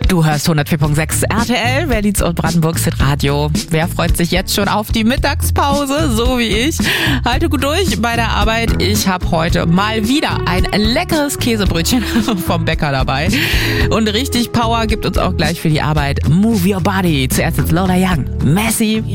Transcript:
Du hörst 104.6 RTL, Berlins und Brandenburgs Hitradio. Wer freut sich jetzt schon auf die Mittagspause, so wie ich? Halte gut durch bei der Arbeit. Ich habe heute mal wieder ein leckeres Käsebrötchen vom Bäcker dabei. Und richtig Power gibt uns auch gleich für die Arbeit Move Your Body. Zuerst jetzt Lola Young, Messi.